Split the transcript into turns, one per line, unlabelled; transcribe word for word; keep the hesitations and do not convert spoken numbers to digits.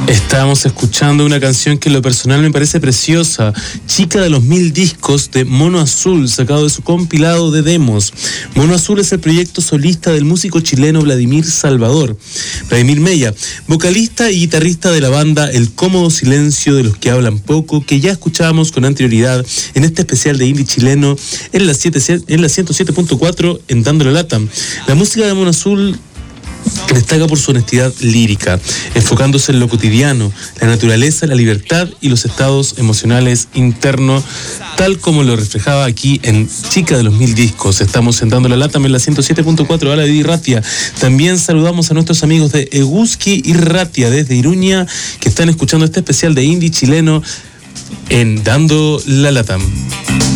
Estábamos escuchando una canción que en lo personal me parece preciosa, Chica de los Mil Discos, de Mono Azul, sacado de su compilado de demos. Mono Azul es el proyecto solista del músico chileno Vladimir Salvador, Vladimir Mella, vocalista y guitarrista de la banda El Cómodo Silencio de los que hablan poco, que ya escuchábamos con anterioridad en este especial de indie chileno en la, siete, en la ciento siete punto cuatro en Dando la Lata. La música de Mono Azul destaca por su honestidad lírica, enfocándose en lo cotidiano, la naturaleza, la libertad y los estados emocionales internos, tal como lo reflejaba aquí en Chica de los Mil Discos. Estamos sentando la lata en la ciento siete punto cuatro a la de Irratia. También saludamos a nuestros amigos de Eguski y Ratia desde Iruña, que están escuchando este especial de indie chileno en Dando la Lata.